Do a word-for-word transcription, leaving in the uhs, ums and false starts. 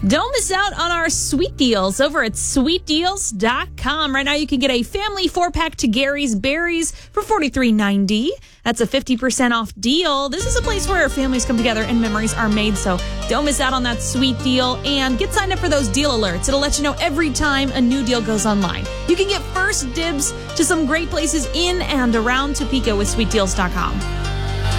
Don't miss out on our sweet deals over at sweet deals dot com. Right now you can get a family four-pack to Gary's Berries for forty-three ninety. That's a fifty percent off deal. This is a place where families come together and memories are made, so don't miss out on that sweet deal. And get signed up for those deal alerts. It'll let you know every time a new deal goes online. You can get first dibs to some great places in and around Topeka with sweet deals dot com.